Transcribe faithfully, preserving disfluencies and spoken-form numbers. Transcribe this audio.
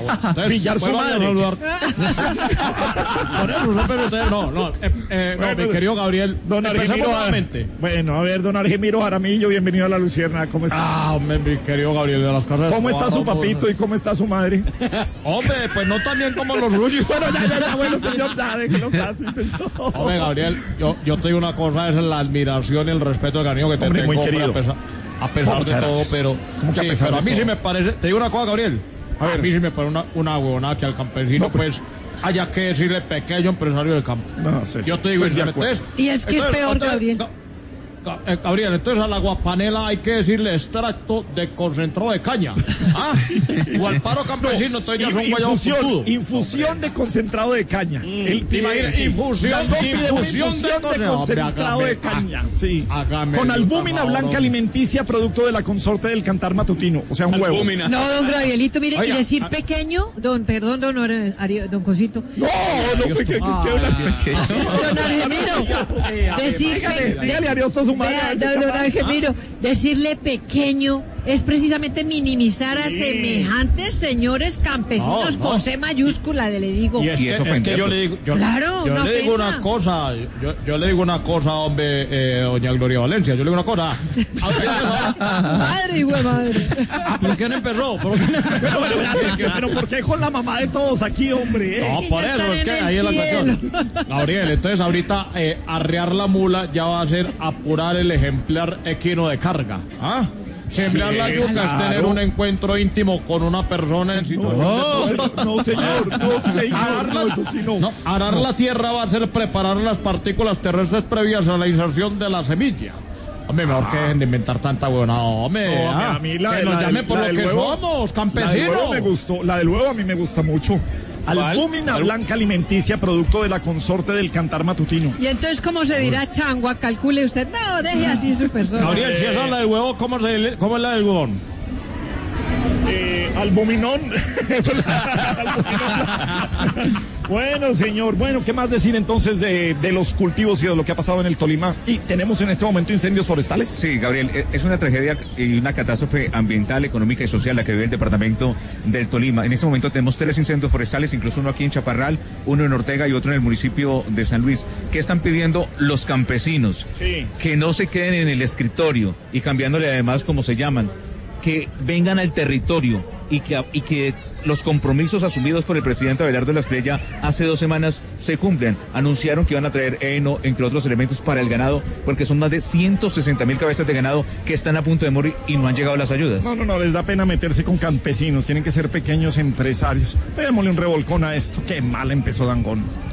bueno. Entonces, Villar su madre. Por eso, no, pero ustedes, no, no, eh, eh, no, mi querido Gabriel, don Argemiro, nuevamente. Bueno, a ver, don Argemiro Jaramillo, bienvenido a La Lucierna, ¿cómo está? Ah, hombre, mi querido Gabriel, de las cosas. ¿Cómo está su papito y cómo está su madre? Hombre, pues no tan bien como los rusos. Bueno, ya, ya, ya, bueno, señor, ya, déjelo fácil, señor. Hombre, Gabriel, yo, yo te digo una cosa, es la admiración y el respeto del cariño que te hombre, tengo, muy querido. a pesar, a pesar de todo, gracias. pero, ¿Cómo que a sí, pesar pero de a mí todo? sí me parece, te digo una cosa, Gabriel, a, ver, a mí sí me parece una, una huevonada que al campesino, No, pues, pues, haya que decirle pequeño empresario del campo. No, sí, Yo te digo, estoy de entonces, Y es que es entonces, peor, entonces, Gabriel. Ga- Ga- eh, Gabriel, entonces a la guapanela hay que decirle extracto de concentrado de caña. Ah, o al paro campesino, entonces ya son guayados infusión, putudos. infusión de concentrado de caña. El pide- Imagina, sí. infusión, Gandón pide una infusión de infusión de concentrado. concentrado Hombre, de caña. hágame- Sí. hágame Con el albúmina favor, blanca hombre. alimenticia, producto de la consorte del cantar matutino. O sea, un huevo. Albúmina. No, don Gabrielito, mire, Oiga, y decir ah. pequeño, don, perdón, don, Ore- Ari- don Cosito, No, no, Dios, que, que, que, ah, que, don Argemiro, decir dígale, pe- dígale adiós a su madre. Vea, a ese don, don chaval. Argemiro, decirle pequeño es precisamente minimizar a Sí. semejantes señores campesinos No, no. con C mayúscula, le digo. Y es, Y que, es es que ofenderlos. yo le digo, yo, Claro, yo una le digo ofensa. una cosa, yo, yo le digo una cosa, hombre, eh, doña Gloria Valencia, yo le digo una cosa. Madre y hue madre. ¿Por qué no empezó? ¿Por qué no empezó? Pero bueno, ya sé que- pero ¿por qué con la mamá de todos aquí, hombre? eh? No, que por ya eso, están es que en el ahí es la cielo. cuestión. Gabriel, entonces ahorita eh, arrear la mula ya va a ser apurar el ejemplar equino de carga. ¿Ah? Sembrar la Bien, yuca es claro. tener un encuentro íntimo con una persona en situación de No, señor, no, señor, Arar no, la, eso sí no. no, arar la tierra va a ser preparar las partículas terrestres previas a la inserción de la semilla. Hombre, mejor que dejen de inventar tanta huevonada, hombre. No, ah, a mí la, que la nos del- llamen por la lo del que huevo- somos, La del huevo campesinos. me gustó, la del huevo a mí me gusta mucho. Albúmina blanca alimenticia, producto de la consorte del cantar matutino. Y entonces, ¿cómo se dirá changua? Calcule usted. No, deje así su persona. Gabriel, si esa es la del huevo, ¿cómo, se, le- cómo es la del huevón? Eh, albuminón. Bueno, señor, bueno, ¿qué más decir entonces de, de los cultivos y de lo que ha pasado en el Tolima? Y tenemos en este momento incendios forestales. Sí, Gabriel, eh, es una tragedia y una catástrofe ambiental, económica y social la que vive el departamento del Tolima. En este momento tenemos tres incendios forestales, incluso uno aquí en Chaparral, uno en Ortega y otro en el municipio de San Luis. ¿Qué están pidiendo los campesinos? Sí. Que no se queden en el escritorio y cambiándole además como se llaman, que vengan al territorio y que, y que los compromisos asumidos por el presidente Abelardo de la Espriella hace dos semanas se cumplen. Anunciaron que iban a traer heno, entre otros elementos, para el ganado, porque son más de ciento sesenta mil cabezas de ganado que están a punto de morir y no han llegado las ayudas. No, no, no, les da pena meterse con campesinos, tienen que ser pequeños empresarios. Démosle un revolcón a esto, qué mal empezó Dangond.